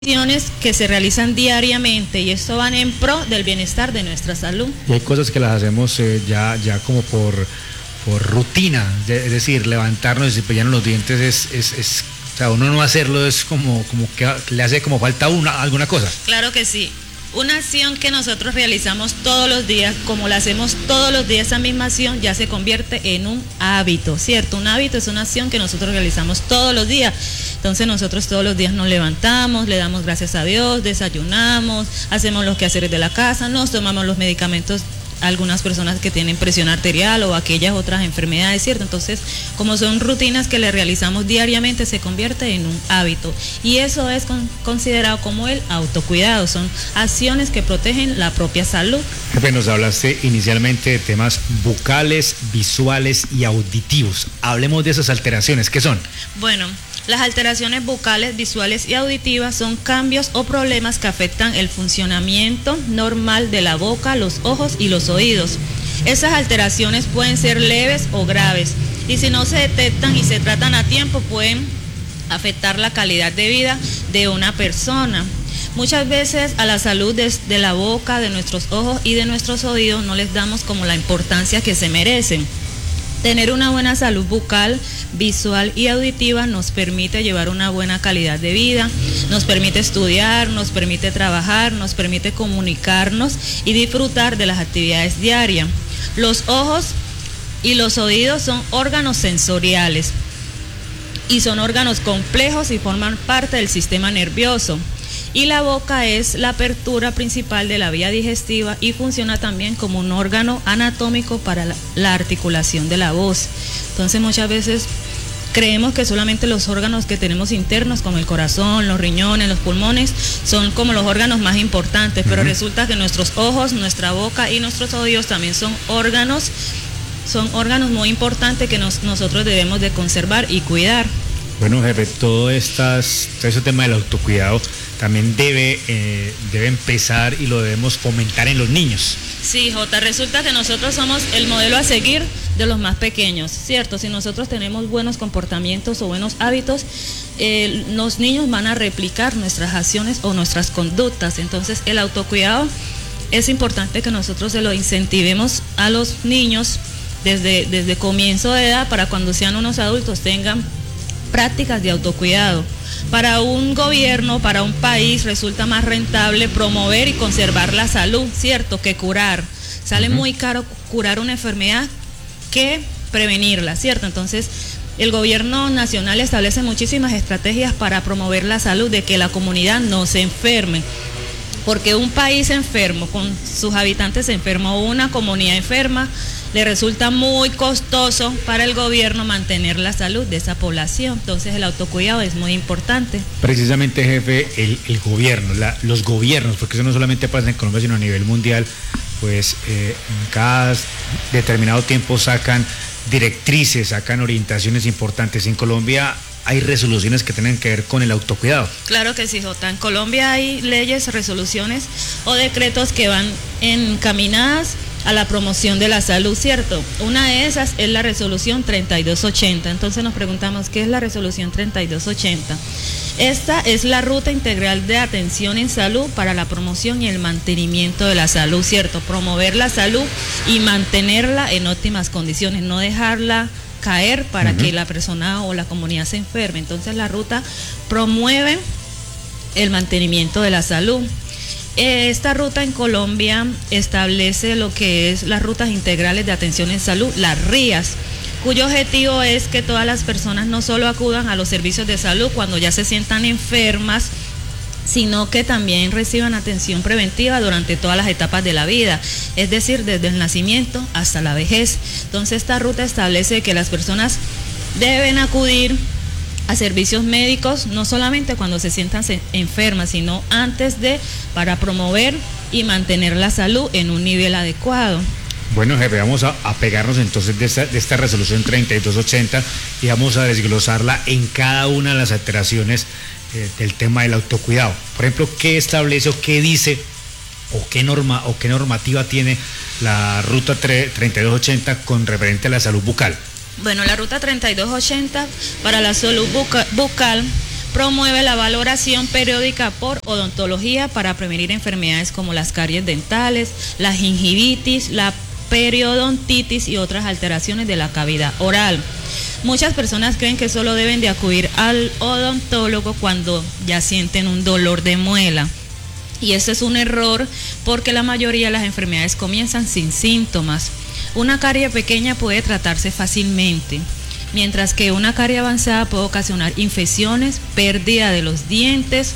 acciones que se realizan diariamente y esto van en pro del bienestar de nuestra salud. Y hay cosas que las hacemos ya como por rutina, es decir, levantarnos y cepillarnos los dientes o sea, uno no hacerlo es como que le hace como falta alguna cosa. Claro que sí. Una acción que nosotros realizamos todos los días, como la hacemos todos los días, esa misma acción ya se convierte en un hábito, ¿cierto? Un hábito es una acción que nosotros realizamos todos los días. Entonces nosotros todos los días nos levantamos, le damos gracias a Dios, desayunamos, hacemos los quehaceres de la casa, nos tomamos los medicamentos, algunas personas que tienen presión arterial o aquellas otras enfermedades, ¿cierto? Entonces, como son rutinas que le realizamos diariamente, se convierte en un hábito. Y eso es considerado como el autocuidado, son acciones que protegen la propia salud. Jefe, nos hablaste inicialmente de temas bucales, visuales y auditivos. Hablemos de esas alteraciones, ¿qué son? Bueno, las alteraciones bucales, visuales y auditivas son cambios o problemas que afectan el funcionamiento normal de la boca, los ojos y los oídos. Esas alteraciones pueden ser leves o graves y si no se detectan y se tratan a tiempo pueden afectar la calidad de vida de una persona. Muchas veces a la salud de la boca, de nuestros ojos y de nuestros oídos no les damos como la importancia que se merecen. Tener una buena salud bucal, visual y auditiva nos permite llevar una buena calidad de vida, nos permite estudiar, nos permite trabajar, nos permite comunicarnos y disfrutar de las actividades diarias. Los ojos y los oídos son órganos sensoriales y son órganos complejos y forman parte del sistema nervioso. Y la boca es la apertura principal de la vía digestiva y funciona también como un órgano anatómico para la articulación de la voz. Entonces muchas veces creemos que solamente los órganos que tenemos internos, como el corazón, los riñones, los pulmones, son como los órganos más importantes, pero resulta que nuestros ojos, nuestra boca y nuestros oídos también son órganos muy importantes que nosotros debemos de conservar y cuidar. Bueno, jefe, todo ese tema del autocuidado también debe empezar y lo debemos fomentar en los niños. Sí, Jota, resulta que nosotros somos el modelo a seguir de los más pequeños, ¿cierto? Si nosotros tenemos buenos comportamientos o buenos hábitos, los niños van a replicar nuestras acciones o nuestras conductas. Entonces, el autocuidado es importante que nosotros se lo incentivemos a los niños desde comienzo de edad para cuando sean unos adultos tengan prácticas de autocuidado. Para un gobierno, para un país, resulta más rentable promover y conservar la salud, ¿cierto?, que curar. Sale muy caro curar una enfermedad que prevenirla, ¿cierto? Entonces, el gobierno nacional establece muchísimas estrategias para promover la salud, de que la comunidad no se enferme. Porque un país enfermo, con sus habitantes enfermos, o una comunidad enferma, le resulta muy costoso para el gobierno mantener la salud de esa población. Entonces el autocuidado es muy importante. Precisamente, jefe, el gobierno, los gobiernos, porque eso no solamente pasa en Colombia, sino a nivel mundial, pues cada determinado tiempo sacan directrices, sacan orientaciones importantes. En Colombia hay resoluciones que tienen que ver con el autocuidado. Claro que sí, Jota. En Colombia hay leyes, resoluciones o decretos que van encaminadas a la promoción de la salud, ¿cierto? Una de esas es la resolución 3280. Entonces nos preguntamos, ¿qué es la resolución 3280? Esta es la ruta integral de atención en salud para la promoción y el mantenimiento de la salud, ¿cierto? Promover la salud y mantenerla en óptimas condiciones, no dejarla caer para que la persona o la comunidad se enferme. Entonces la ruta promueve el mantenimiento de la salud. Esta ruta en Colombia establece lo que es las rutas integrales de atención en salud, las RIAS, cuyo objetivo es que todas las personas no solo acudan a los servicios de salud cuando ya se sientan enfermas, sino que también reciban atención preventiva durante todas las etapas de la vida, es decir, desde el nacimiento hasta la vejez. Entonces esta ruta establece que las personas deben acudir a servicios médicos no solamente cuando se sientan enfermas, sino para promover y mantener la salud en un nivel adecuado. Bueno, jefe, vamos a pegarnos entonces de esta resolución 3280 y vamos a desglosarla en cada una de las alteraciones del tema del autocuidado. Por ejemplo, ¿qué establece o qué dice o qué normativa tiene la ruta 3280 con referente a la salud bucal? Bueno, la ruta 3280 para la salud bucal Promueve la valoración periódica por odontología para prevenir enfermedades como las caries dentales, la gingivitis, la periodontitis y otras alteraciones de la cavidad oral. Muchas personas creen que solo deben de acudir al odontólogo cuando ya sienten un dolor de muela. Y ese es un error porque la mayoría de las enfermedades comienzan sin síntomas. Una carie pequeña puede tratarse fácilmente, mientras que una carie avanzada puede ocasionar infecciones, pérdida de los dientes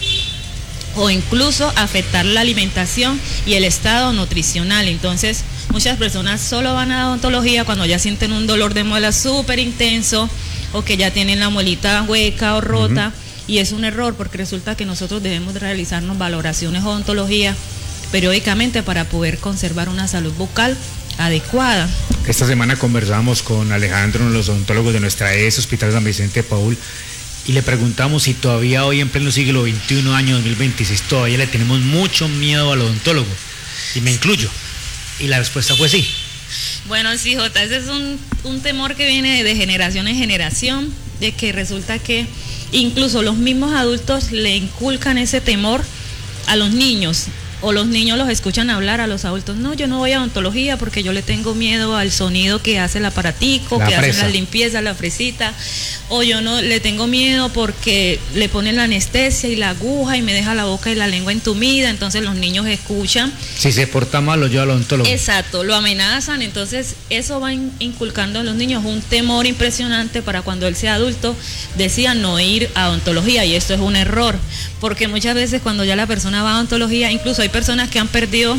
o incluso afectar la alimentación y el estado nutricional. Entonces, muchas personas solo van a odontología cuando ya sienten un dolor de muela súper intenso o que ya tienen la muelita hueca o rota. Y es un error porque resulta que nosotros debemos realizarnos valoraciones odontología periódicamente para poder conservar una salud bucal adecuada. Esta semana conversamos con Alejandro, uno de los odontólogos de nuestra ES Hospital San Vicente de Paúl, y le preguntamos si todavía hoy en pleno siglo XXI, año 2026, todavía le tenemos mucho miedo al odontólogo, y me incluyo. Y la respuesta fue sí. Bueno, sí, Jota, ese es un temor que viene de generación en generación, de que resulta que incluso los mismos adultos le inculcan ese temor a los niños, o los niños los escuchan hablar a los adultos: no, yo no voy a odontología porque yo le tengo miedo al sonido que hace el aparatico, que hacen las limpiezas, la fresita, o yo no le tengo miedo porque le ponen la anestesia y la aguja y me deja la boca y la lengua entumida. Entonces los niños escuchan. Si se porta mal, lo lleva al odontólogo. Exacto, lo amenazan. Entonces eso va inculcando a los niños un temor impresionante para cuando él sea adulto decida no ir a odontología, y esto es un error, porque muchas veces cuando ya la persona va a odontología, incluso hay personas que han perdido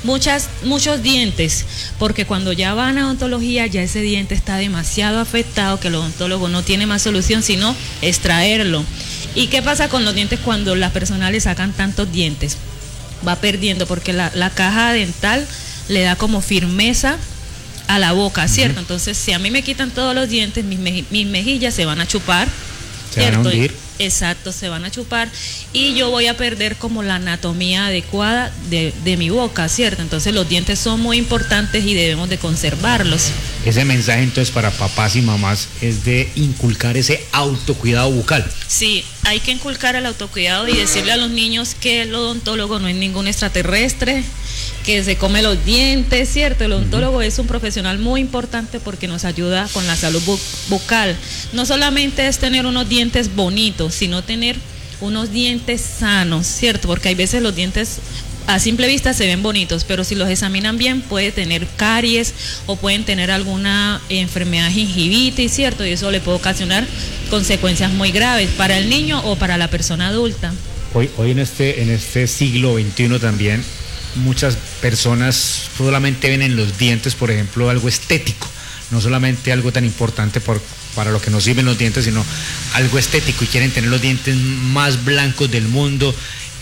muchos dientes, porque cuando ya van a odontología ya ese diente está demasiado afectado que el odontólogo no tiene más solución sino extraerlo. ¿Y qué pasa con los dientes cuando las personas le sacan tantos dientes? Va perdiendo, porque la caja dental le da como firmeza a la boca, ¿cierto? Entonces, si a mí me quitan todos los dientes, mis mejillas se van a chupar, ¿cierto? Se van a hundir. Exacto, se van a chupar y yo voy a perder como la anatomía adecuada de mi boca, ¿cierto? Entonces los dientes son muy importantes y debemos de conservarlos. Ese mensaje entonces para papás y mamás es de inculcar ese autocuidado bucal. Sí, hay que inculcar el autocuidado y decirle a los niños que el odontólogo no es ningún extraterrestre, que se come los dientes, ¿cierto? El odontólogo es un profesional muy importante porque nos ayuda con la salud bucal. No solamente es tener unos dientes bonitos, sino tener unos dientes sanos, ¿cierto? Porque hay veces los dientes a simple vista se ven bonitos, pero si los examinan bien puede tener caries o pueden tener alguna enfermedad gingivitis, ¿cierto? Y eso le puede ocasionar consecuencias muy graves para el niño o para la persona adulta. Hoy en este siglo XXI también muchas personas solamente ven en los dientes, por ejemplo, algo estético, no solamente algo tan importante para lo que nos sirven los dientes, sino algo estético, y quieren tener los dientes más blancos del mundo,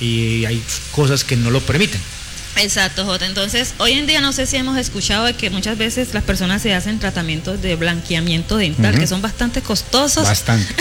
y hay cosas que no lo permiten. Exacto, Jota. Entonces, hoy en día no sé si hemos escuchado de que muchas veces las personas se hacen tratamientos de blanqueamiento dental, que son bastante costosos. Bastante.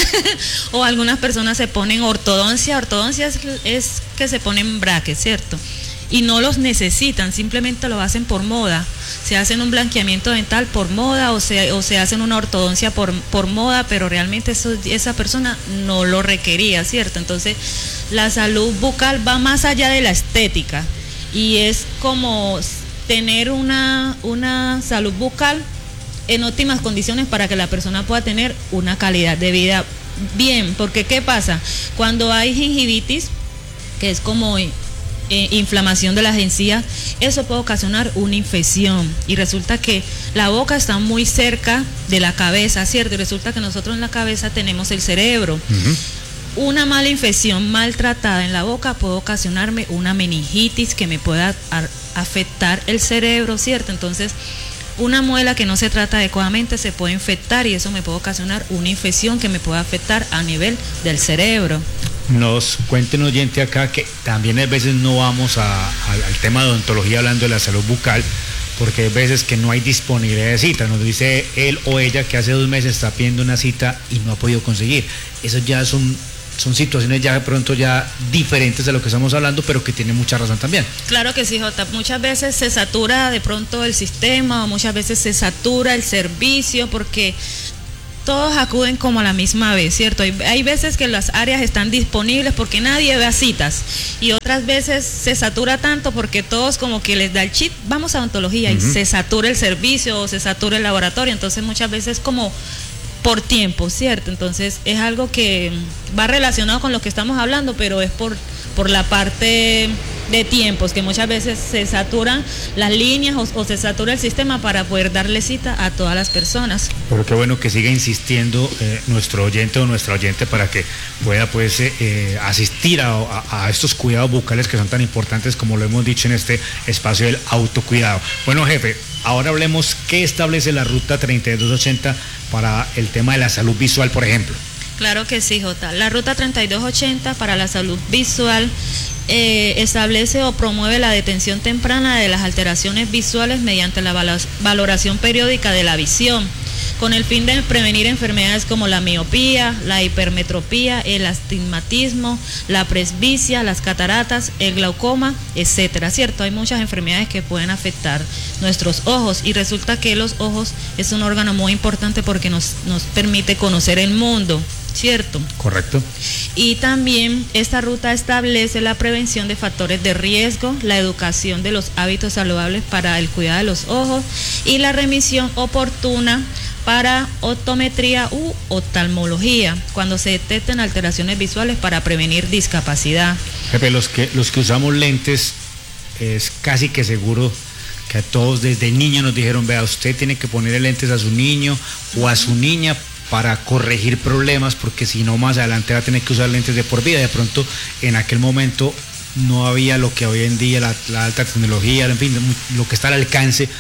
O algunas personas se ponen ortodoncia. Ortodoncia es que se ponen brackets, ¿cierto? Y no los necesitan, simplemente lo hacen por moda. Se hacen un blanqueamiento dental por moda o se hacen una ortodoncia por moda, pero realmente esa persona no lo requería, ¿cierto? Entonces, la salud bucal va más allá de la estética y es como tener una salud bucal en óptimas condiciones para que la persona pueda tener una calidad de vida bien. Porque ¿qué pasa? Cuando hay gingivitis, que es como inflamación de las encías, eso puede ocasionar una infección y resulta que la boca está muy cerca de la cabeza, ¿cierto? Y resulta que nosotros en la cabeza tenemos el cerebro. Una mala infección maltratada en la boca puede ocasionarme una meningitis que me pueda afectar el cerebro, ¿cierto? Entonces, una muela que no se trata adecuadamente se puede infectar y eso me puede ocasionar una infección que me puede afectar a nivel del cerebro. Nos cuenta un oyente acá que también a veces no vamos al tema de odontología hablando de la salud bucal, porque hay veces que no hay disponibilidad de cita. Nos dice él o ella que hace 2 meses está pidiendo una cita y no ha podido conseguir. Eso ya son situaciones ya de pronto ya diferentes de lo que estamos hablando, pero que tiene mucha razón también. Claro que sí, Jota. Muchas veces se satura de pronto el sistema o muchas veces se satura el servicio porque todos acuden como a la misma vez, ¿cierto? Hay veces que las áreas están disponibles porque nadie ve a citas y otras veces se satura tanto porque todos como que les da el chip, vamos a odontología y se satura el servicio o se satura el laboratorio, entonces muchas veces como por tiempo, ¿cierto? Entonces es algo que va relacionado con lo que estamos hablando, pero es por la parte de tiempos, que muchas veces se saturan las líneas o se satura el sistema para poder darle cita a todas las personas. Pero qué bueno que siga insistiendo nuestro oyente o nuestra oyente para que pueda pues asistir a estos cuidados bucales que son tan importantes como lo hemos dicho en este espacio del autocuidado. Bueno, jefe, ahora hablemos qué establece la Ruta 3280 para el tema de la salud visual, por ejemplo. Claro que sí, Jota. La Ruta 3280 para la salud visual establece o promueve la detención temprana de las alteraciones visuales mediante la valoración periódica de la visión, con el fin de prevenir enfermedades como la miopía, la hipermetropía, el astigmatismo, la presbicia, las cataratas, el glaucoma, etcétera, ¿cierto? Hay muchas enfermedades que pueden afectar nuestros ojos y resulta que los ojos es un órgano muy importante porque nos permite conocer el mundo, ¿cierto? Correcto. Y también esta ruta establece la prevención de factores de riesgo, la educación de los hábitos saludables para el cuidado de los ojos y la remisión oportuna para optometría u oftalmología, cuando se detecten alteraciones visuales para prevenir discapacidad. Jefe, los que usamos lentes, es casi que seguro que a todos desde niño nos dijeron, vea, usted tiene que ponerle lentes a su niño o a su niña para corregir problemas, porque si no más adelante va a tener que usar lentes de por vida. De pronto en aquel momento no había lo que hoy en día, la alta tecnología, en fin, lo que está al alcance.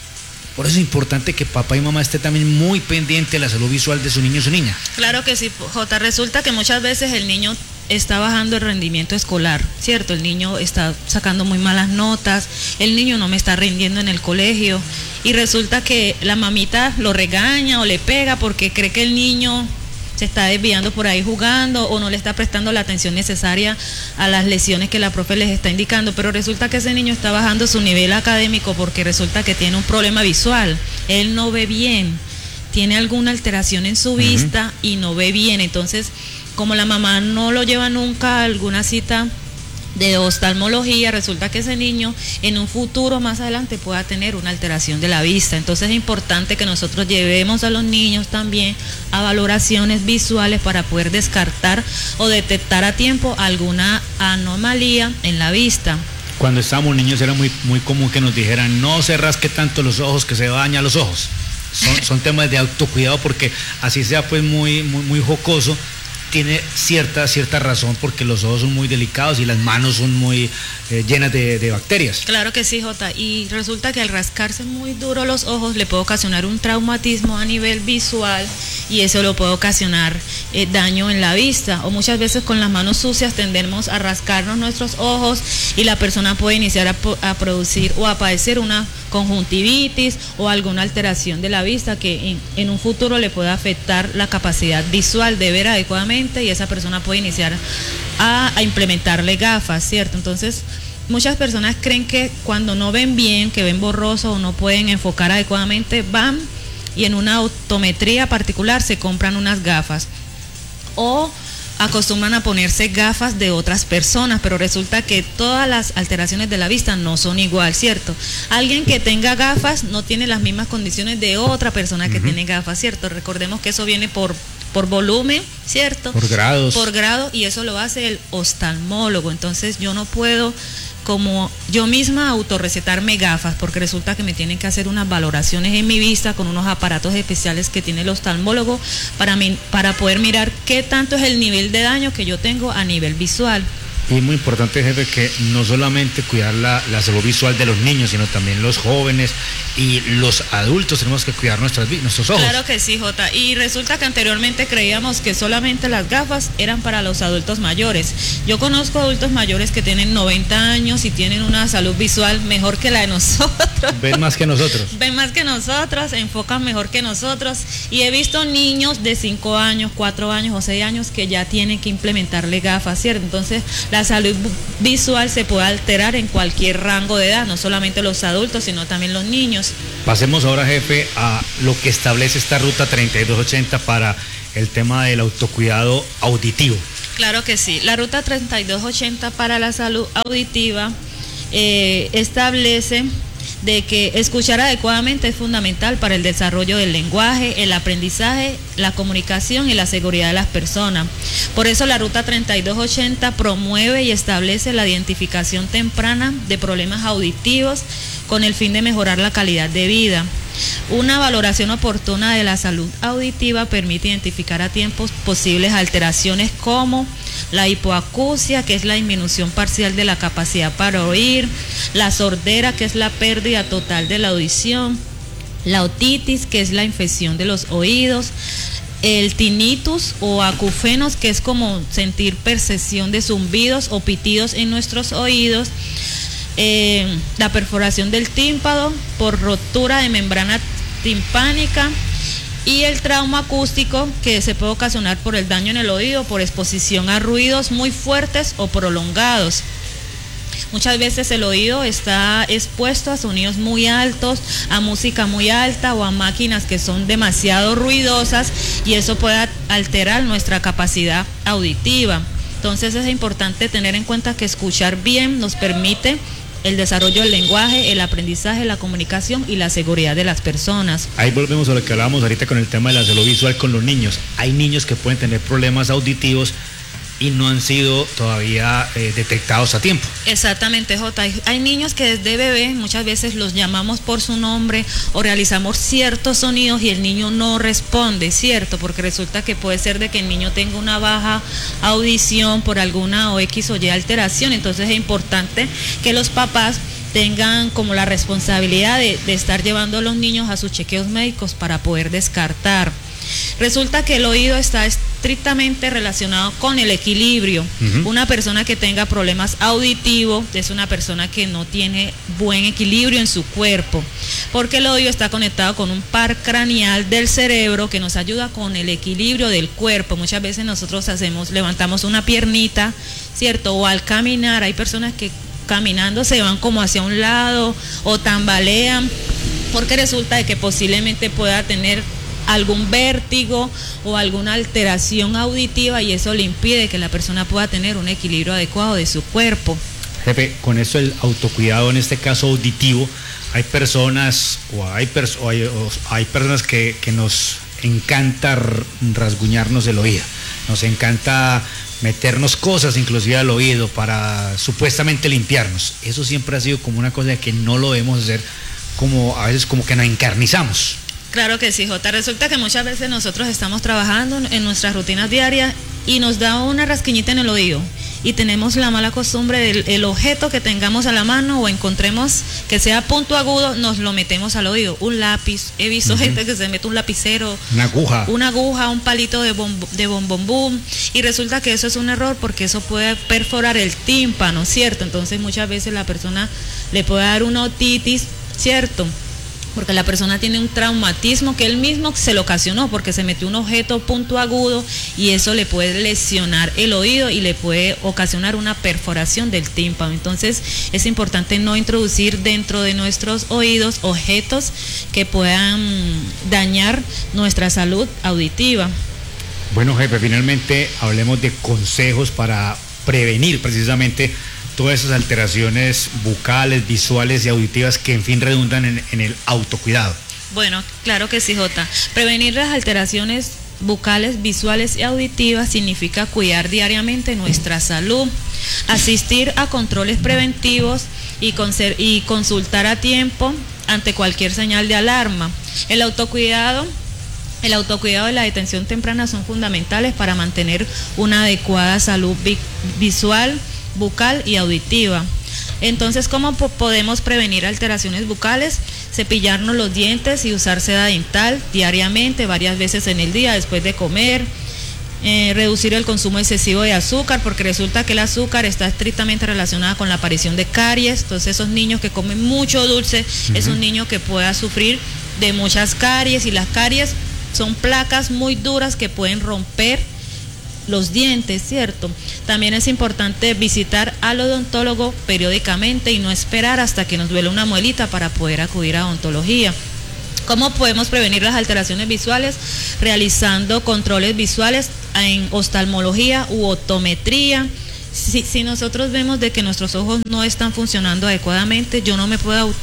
Por eso es importante que papá y mamá esté también muy pendiente de la salud visual de su niño o su niña. Claro que sí, Jota. Resulta que muchas veces el niño está bajando el rendimiento escolar, ¿cierto? El niño está sacando muy malas notas, el niño no me está rindiendo en el colegio y resulta que la mamita lo regaña o le pega porque cree que el niño se está desviando por ahí jugando o no le está prestando la atención necesaria a las lecciones que la profe les está indicando, pero resulta que ese niño está bajando su nivel académico porque resulta que tiene un problema visual, él no ve bien, tiene alguna alteración en su vista y no ve bien, entonces como la mamá no lo lleva nunca a alguna cita de oftalmología, resulta que ese niño en un futuro más adelante pueda tener una alteración de la vista. Entonces es importante que nosotros llevemos a los niños también a valoraciones visuales para poder descartar o detectar a tiempo alguna anomalía en la vista. Cuando estábamos niños era muy común que nos dijeran, no se rasque tanto los ojos que se daña los ojos. Son temas de autocuidado, porque así sea pues muy jocoso, tiene cierta razón, porque los ojos son muy delicados y las manos son muy llenas de bacterias. Claro que sí, Jota, y resulta que al rascarse muy duro los ojos le puede ocasionar un traumatismo a nivel visual y eso lo puede ocasionar daño en la vista, o muchas veces con las manos sucias tendemos a rascarnos nuestros ojos y la persona puede iniciar a producir o a padecer una conjuntivitis o alguna alteración de la vista que en un futuro le puede afectar la capacidad visual de ver adecuadamente y esa persona puede iniciar a implementarle gafas, ¿cierto? Entonces muchas personas creen que cuando no ven bien, que ven borroso o no pueden enfocar adecuadamente, van y en una optometría particular se compran unas gafas o acostumbran a ponerse gafas de otras personas, pero resulta que todas las alteraciones de la vista no son igual, ¿cierto? Alguien que tenga gafas no tiene las mismas condiciones de otra persona que tiene gafas, ¿cierto? Recordemos que eso viene por volumen, ¿cierto? Por grados. Por grado, y eso lo hace el oftalmólogo. Entonces yo no puedo como yo misma autorrecetarme gafas, porque resulta que me tienen que hacer unas valoraciones en mi vista con unos aparatos especiales que tiene el oftalmólogo para poder mirar qué tanto es el nivel de daño que yo tengo a nivel visual. Y es muy importante, jefe, que no solamente cuidar la salud visual de los niños, sino también los jóvenes y los adultos tenemos que cuidar nuestros ojos. Claro que sí, Jota. Y resulta que anteriormente creíamos que solamente las gafas eran para los adultos mayores. Yo conozco adultos mayores que tienen 90 años y tienen una salud visual mejor que la de nosotros. Ven más que nosotros. Ven más que nosotros, enfocan mejor que nosotros. Y he visto niños de 5 años, 4 años o 6 años que ya tienen que implementarle gafas, ¿cierto? Entonces, La salud visual se puede alterar en cualquier rango de edad, no solamente los adultos, sino también los niños. Pasemos ahora, jefe, a lo que establece esta ruta 3280 para el tema del autocuidado auditivo. Claro que sí. La ruta 3280 para la salud auditiva establece de que escuchar adecuadamente es fundamental para el desarrollo del lenguaje, el aprendizaje, la comunicación y la seguridad de las personas. Por eso la Ruta 3280 promueve y establece la identificación temprana de problemas auditivos con el fin de mejorar la calidad de vida. Una valoración oportuna de la salud auditiva permite identificar a tiempo posibles alteraciones como la hipoacusia, que es la disminución parcial de la capacidad para oír, la sordera, que es la pérdida total de la audición, la otitis, que es la infección de los oídos, el tinnitus o acúfenos, que es como sentir percepción de zumbidos o pitidos en nuestros oídos, la perforación del tímpano por rotura de membrana timpánica y el trauma acústico, que se puede ocasionar por el daño en el oído por exposición a ruidos muy fuertes o prolongados. Muchas veces el oído está expuesto a sonidos muy altos, a música muy alta o a máquinas que son demasiado ruidosas, y eso puede alterar nuestra capacidad auditiva. Entonces es importante tener en cuenta que escuchar bien nos permite el desarrollo del lenguaje, el aprendizaje, la comunicación y la seguridad de las personas. Ahí volvemos a lo que hablábamos ahorita con el tema de la salud visual con los niños. Hay niños que pueden tener problemas auditivos y no han sido todavía detectados a tiempo. Exactamente, Jota. Hay niños que desde bebé muchas veces los llamamos por su nombre o realizamos ciertos sonidos y el niño no responde, ¿cierto? Porque resulta que puede ser de que el niño tenga una baja audición por alguna o X o Y alteración. Entonces es importante que los papás tengan como la responsabilidad de estar llevando a los niños a sus chequeos médicos para poder descartar. Resulta que el oído está estrictamente relacionado con el equilibrio. Una persona que tenga problemas auditivos es una persona que no tiene buen equilibrio en su cuerpo, porque el oído está conectado con un par craneal del cerebro que nos ayuda con el equilibrio del cuerpo. Muchas veces nosotros levantamos una piernita, ¿cierto? O al caminar, hay personas que caminando se van como hacia un lado o tambalean, porque resulta de que posiblemente pueda tener algún vértigo o alguna alteración auditiva, y eso le impide que la persona pueda tener un equilibrio adecuado de su cuerpo. Jefe, con eso el autocuidado, en este caso auditivo, hay personas hay personas que nos encanta rasguñarnos el oído, nos encanta meternos cosas inclusive al oído para supuestamente limpiarnos. Eso siempre ha sido como una cosa que no lo debemos hacer, como a veces como que nos encarnizamos. Claro que sí, Jota. Resulta que muchas veces nosotros estamos trabajando en nuestras rutinas diarias y nos da una rasquiñita en el oído y tenemos la mala costumbre del objeto que tengamos a la mano o encontremos que sea punto agudo, nos lo metemos al oído. Un lápiz, he visto gente que se mete un lapicero, una aguja, un palito de bombombum, y resulta que eso es un error porque eso puede perforar el tímpano, ¿cierto? Entonces muchas veces la persona le puede dar una otitis, ¿cierto? Porque la persona tiene un traumatismo que él mismo se lo ocasionó porque se metió un objeto puntiagudo y eso le puede lesionar el oído y le puede ocasionar una perforación del tímpano. Entonces es importante no introducir dentro de nuestros oídos objetos que puedan dañar nuestra salud auditiva. Bueno, jefe, finalmente hablemos de consejos para prevenir precisamente todas esas alteraciones bucales, visuales y auditivas que en fin redundan en el autocuidado. Bueno, claro que sí, Jota. Prevenir las alteraciones bucales, visuales y auditivas significa cuidar diariamente nuestra salud, asistir a controles preventivos y consultar a tiempo ante cualquier señal de alarma. El autocuidado y la detención temprana son fundamentales para mantener una adecuada salud visual, bucal y auditiva. Entonces, ¿cómo podemos prevenir alteraciones bucales? Cepillarnos los dientes y usar seda dental diariamente, varias veces en el día después de comer. Reducir el consumo excesivo de azúcar, porque resulta que el azúcar está estrictamente relacionada con la aparición de caries. Entonces esos niños que comen mucho dulce, es un niño que pueda sufrir de muchas caries, y las caries son placas muy duras que pueden romper los dientes, ¿cierto? También es importante visitar al odontólogo periódicamente y no esperar hasta que nos duele una muelita para poder acudir a odontología. ¿Cómo podemos prevenir las alteraciones visuales? Realizando controles visuales en oftalmología u optometría. Si nosotros vemos de que nuestros ojos no están funcionando adecuadamente, yo no me puedo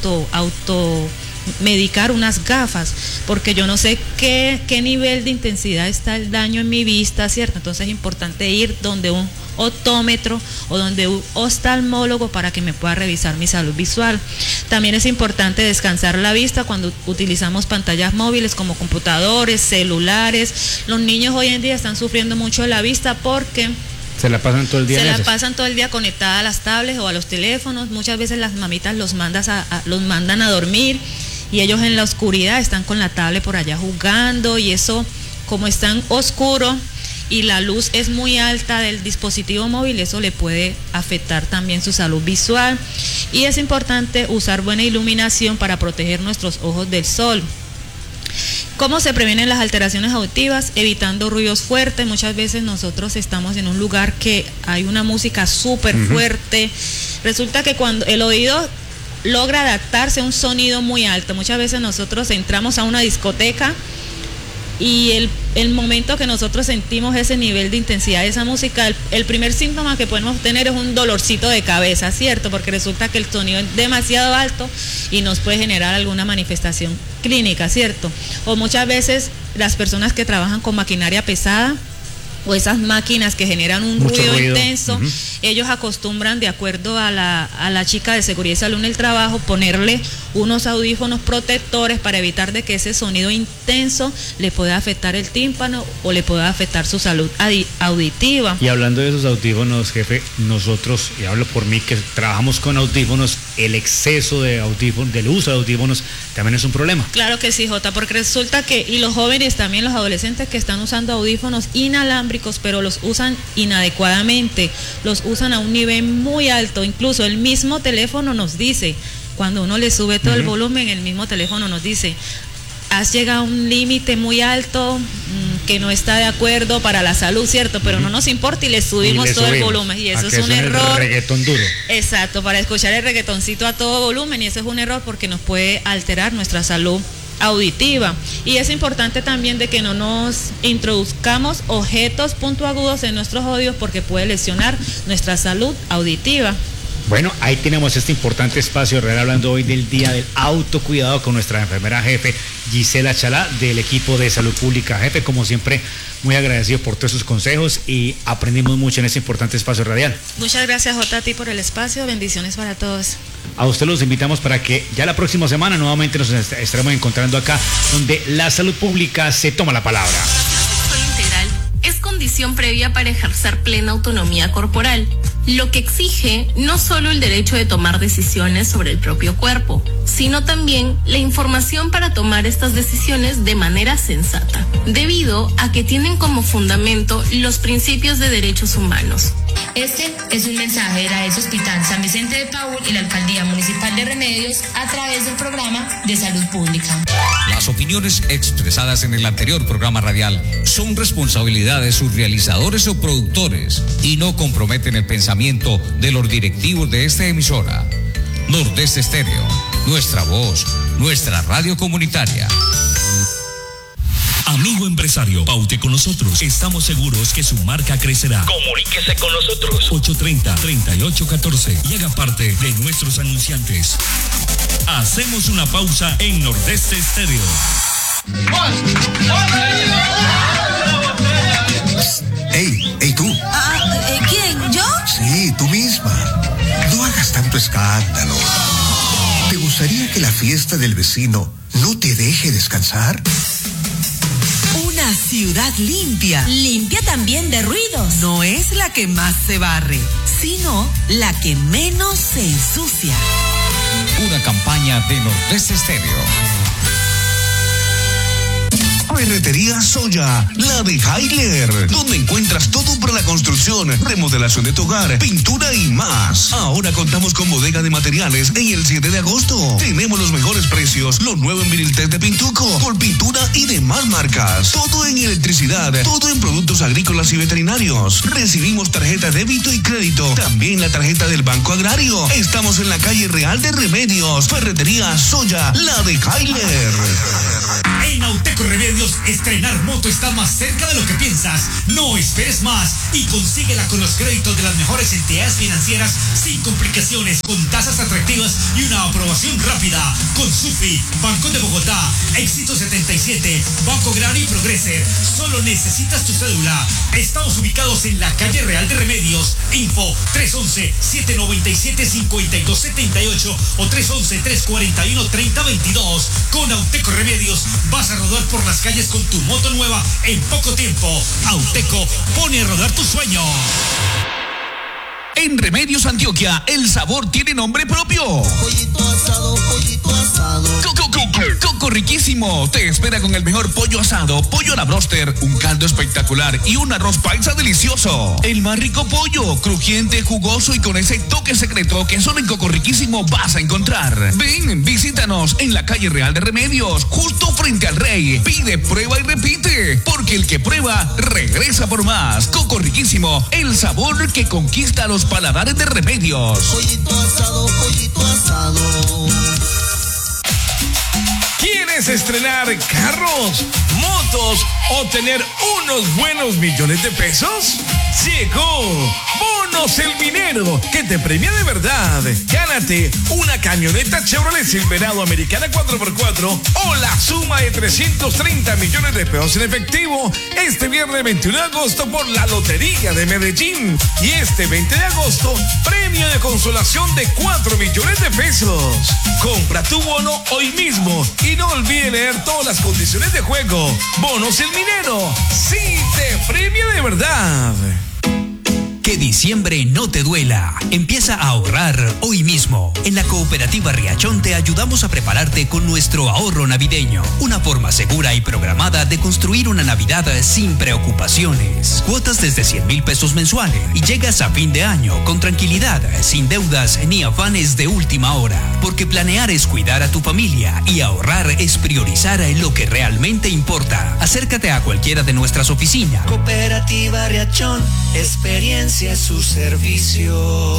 automedicar unas gafas, porque yo no sé qué nivel de intensidad está el daño en mi vista, ¿cierto? Entonces es importante ir donde un optómetro o donde un oftalmólogo para que me pueda revisar mi salud visual. También es importante descansar la vista cuando utilizamos pantallas móviles como computadores, celulares. Los niños hoy en día están sufriendo mucho de la vista porque se la pasan todo el día. Se la pasan todo el día conectada a las tablets o a los teléfonos. Muchas veces las mamitas los mandan a dormir y ellos en la oscuridad están con la tablet por allá jugando, y eso, como están oscuro y la luz es muy alta del dispositivo móvil, eso le puede afectar también su salud visual. Y es importante usar buena iluminación para proteger nuestros ojos del sol. ¿Cómo se previenen las alteraciones auditivas? Evitando ruidos fuertes. Muchas veces nosotros estamos en un lugar que hay una música súper fuerte. Resulta que cuando el oído logra adaptarse a un sonido muy alto, muchas veces nosotros entramos a una discoteca y el momento que nosotros sentimos ese nivel de intensidad de esa música, el primer síntoma que podemos tener es un dolorcito de cabeza, ¿cierto? Porque resulta que el sonido es demasiado alto y nos puede generar alguna manifestación clínica, ¿cierto? O muchas veces las personas que trabajan con maquinaria pesada o esas máquinas que generan un ruido intenso, ellos acostumbran, de acuerdo a la chica de seguridad y salud en el trabajo, ponerle unos audífonos protectores para evitar de que ese sonido intenso le pueda afectar el tímpano o le pueda afectar su salud auditiva. Y hablando de esos audífonos, jefe, nosotros, y hablo por mí que trabajamos con audífonos, el exceso de audífonos, del uso de audífonos también es un problema. Claro que sí, Jota, porque resulta que, y los jóvenes también, los adolescentes que están usando audífonos inalámbricos, pero los usan inadecuadamente, los usan a un nivel muy alto. Incluso el mismo teléfono nos dice, cuando uno le sube todo el volumen, el mismo teléfono nos dice: has llegado a un límite muy alto que no está de acuerdo para la salud, ¿cierto? Pero no nos importa y le subimos el volumen, y eso es un error. Reggaetón duro. Exacto, para escuchar el reggaetoncito a todo volumen, y eso es un error porque nos puede alterar nuestra salud auditiva. Y es importante también de que no nos introduzcamos objetos puntiagudos en nuestros oídos porque puede lesionar nuestra salud auditiva. Bueno, ahí tenemos este importante espacio real, hablando hoy del Día del Autocuidado con nuestra enfermera jefe Gisela Chalá del equipo de Salud Pública. Jefe, como siempre, muy agradecido por todos sus consejos y aprendimos mucho en este importante espacio radial. Muchas gracias, Jota, a ti por el espacio. Bendiciones para todos. A usted los invitamos para que ya la próxima semana nuevamente nos estaremos encontrando acá, donde la salud pública se toma la palabra. Es condición previa para ejercer plena autonomía corporal, lo que exige no solo el derecho de tomar decisiones sobre el propio cuerpo, sino también la información para tomar estas decisiones de manera sensata, debido a que tienen como fundamento los principios de derechos humanos. Este es un mensaje de la ES Hospital San Vicente de Paúl y la Alcaldía Municipal de Remedios a través del programa de salud pública. Las opiniones expresadas en el anterior programa radial son responsabilidad de sus realizadores o productores y no comprometen el pensamiento de los directivos de esta emisora. Nordeste Estéreo, nuestra voz, nuestra radio comunitaria. Amigo empresario, paute con nosotros. Estamos seguros que su marca crecerá. Comuníquese con nosotros. 830-3814 y haga parte de nuestros anunciantes. Hacemos una pausa en Nordeste Estéreo. Ey, tú. ¿Quién? ¿Yo? Sí, tú misma. No hagas tanto escándalo. ¿Te gustaría que la fiesta del vecino no te deje descansar? Una ciudad limpia. Limpia también de ruidos. No es la que más se barre, sino la que menos se ensucia. Una campaña de Nordeste Estéreo. Ferretería Soya, la de Hailer, donde encuentras todo para la construcción, remodelación de tu hogar, pintura y más. Ahora contamos con bodega de materiales en el 7 de agosto. Tenemos los mejores precios, lo nuevo en Viriltec de Pintuco, por pintura y demás marcas. Todo en electricidad, todo en productos agrícolas y veterinarios. Recibimos tarjeta débito y crédito, también la tarjeta del Banco Agrario. Estamos en la calle Real de Remedios. Ferretería Soya, la de Hailer. En Auteco Remedios, estrenar moto está más cerca de lo que piensas. No esperes más y consíguela con los créditos de las mejores entidades financieras sin complicaciones, con tasas atractivas y una aprobación rápida. Con SUFI, Banco de Bogotá, Éxito 77, Banco Agrario y Progreser. Solo necesitas tu cédula. Estamos ubicados en la calle Real de Remedios. Info 311-797-5278 o 311-341-3022. Con Auteco Remedios vas a rodar por las calles con tu moto nueva en poco tiempo. Auteco pone a rodar tus sueños. En Remedios Antioquia, el sabor tiene nombre propio. Pollito asado, pollito asado. Coco Riquísimo te espera con el mejor pollo asado, pollo a la broster, un caldo espectacular y un arroz paisa delicioso. El más rico pollo, crujiente, jugoso y con ese toque secreto que solo en Coco Riquísimo vas a encontrar. Ven, visítanos en la calle Real de Remedios, justo frente al Rey. Pide, prueba y repite, porque el que prueba regresa por más. Coco Riquísimo, el sabor que conquista los paladares de Remedios. Pollito asado, pollito asado. ¿Quieres estrenar carros, motos o tener unos buenos millones de pesos? Llegó Bonos El Minero, que te premia de verdad. Gánate una camioneta Chevrolet Silverado Americana 4x4 o la suma de 330 millones de pesos en efectivo este viernes 21 de agosto por la Lotería de Medellín. Y este 20 de agosto, premio de consolación de 4 millones de pesos. Compra tu bono hoy mismo y no olvides leer todas las condiciones de juego. Bonos El Minero, sí te premia de verdad. Que diciembre no te duela. Empieza a ahorrar hoy mismo. En la Cooperativa Riachón te ayudamos a prepararte con nuestro ahorro navideño. Una forma segura y programada de construir una Navidad sin preocupaciones. Cuotas desde 100,000 pesos mensuales y llegas a fin de año con tranquilidad, sin deudas ni afanes de última hora. Porque planear es cuidar a tu familia y ahorrar es priorizar lo que realmente importa. Acércate a cualquiera de nuestras oficinas. Cooperativa Riachón, experiencia a su servicio.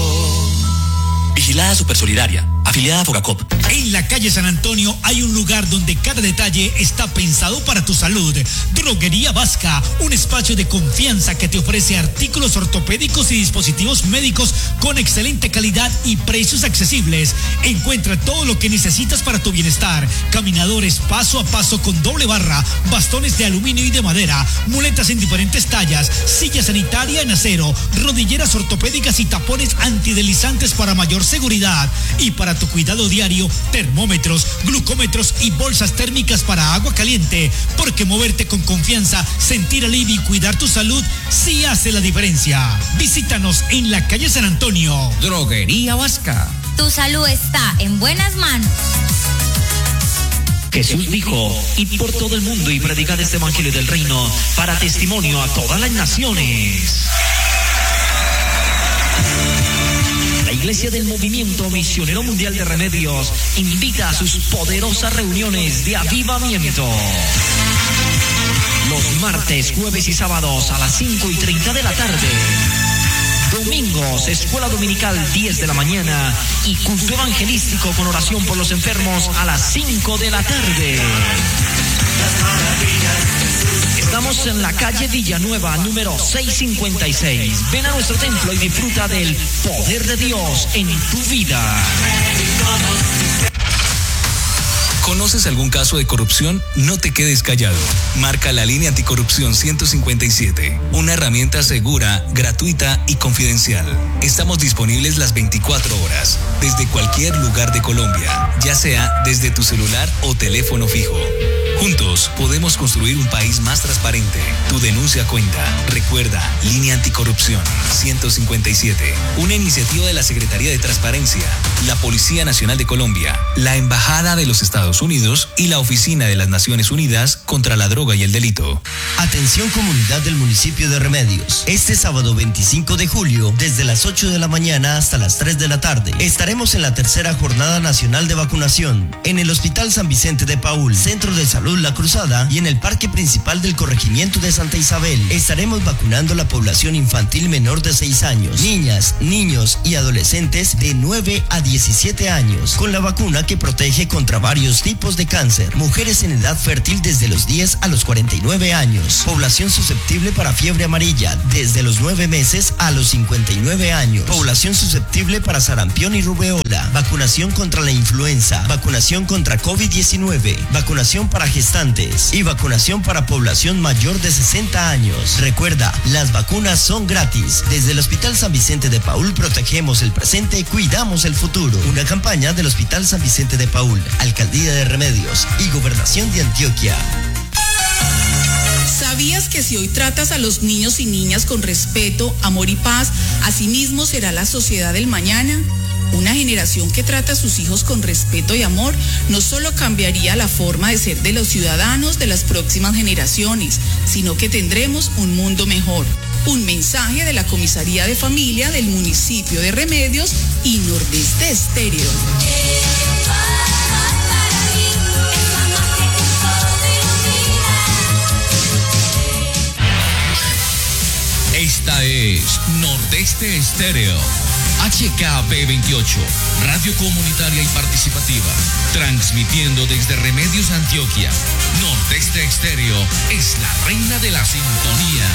Vigilada Supersolidaria, afiliada a Fogacop. En la calle San Antonio hay un lugar donde cada detalle está pensado para tu salud. Droguería Vasca, un espacio de confianza que te ofrece artículos ortopédicos y dispositivos médicos con excelente calidad y precios accesibles. Encuentra todo lo que necesitas para tu bienestar. Caminadores paso a paso con doble barra, bastones de aluminio y de madera, muletas en diferentes tallas, silla sanitaria en acero, rodilleras ortopédicas y tapones antideslizantes para mayor seguridad. Y para tu cuidado diario, termómetros, glucómetros y bolsas térmicas para agua caliente. Porque moverte con confianza, sentir alivio y cuidar tu salud sí hace la diferencia. Visítanos en la calle San Antonio. Droguería Vasca. Tu salud está en buenas manos. Jesús dijo: id por todo el mundo y predicad este evangelio del reino para testimonio a todas las naciones. La Iglesia del Movimiento Misionero Mundial de Remedios invita a sus poderosas reuniones de avivamiento. Los martes, jueves y sábados a las 5:30 de la tarde. Domingos, escuela dominical 10 de la mañana y culto evangelístico con oración por los enfermos a las 5 de la tarde. Estamos en la calle Villanueva, número 656. Ven a nuestro templo y disfruta del poder de Dios en tu vida. ¿Conoces algún caso de corrupción? No te quedes callado. Marca la línea anticorrupción 157, una herramienta segura, gratuita y confidencial. Estamos disponibles las 24 horas, desde cualquier lugar de Colombia, ya sea desde tu celular o teléfono fijo. Juntos podemos construir un país más transparente. Tu denuncia cuenta. Recuerda, línea anticorrupción 157, una iniciativa de la Secretaría de Transparencia, la Policía Nacional de Colombia, la Embajada de los Estados Estados Unidos y la Oficina de las Naciones Unidas contra la Droga y el Delito. Atención comunidad del municipio de Remedios. Este sábado 25 de julio, desde las 8 de la mañana hasta las 3 de la tarde, estaremos en la tercera jornada nacional de vacunación en el Hospital San Vicente de Paúl, Centro de Salud La Cruzada y en el Parque Principal del Corregimiento de Santa Isabel. Estaremos vacunando a la población infantil menor de 6 años, niñas, niños y adolescentes de 9 a 17 años, con la vacuna que protege contra varios tipos de cáncer. Mujeres en edad fértil desde los 10 a los 49 años. Población susceptible para fiebre amarilla desde los 9 meses a los 59 años. Población susceptible para sarampión y rubeola. Vacunación contra la influenza. Vacunación contra COVID-19. Vacunación para gestantes. Y vacunación para población mayor de 60 años. Recuerda, las vacunas son gratis. Desde el Hospital San Vicente de Paúl protegemos el presente, cuidamos el futuro. Una campaña del Hospital San Vicente de Paúl, Alcaldía de Remedios y Gobernación de Antioquia. ¿Sabías que si hoy tratas a los niños y niñas con respeto, amor y paz, asimismo será la sociedad del mañana? Una generación que trata a sus hijos con respeto y amor no solo cambiaría la forma de ser de los ciudadanos de las próximas generaciones, sino que tendremos un mundo mejor. Un mensaje de la Comisaría de Familia del municipio de Remedios y Nordeste Estéreo. Esta es Nordeste Estéreo, HKP28, radio comunitaria y participativa, transmitiendo desde Remedios, Antioquia. Nordeste Estéreo es la reina de la sintonía.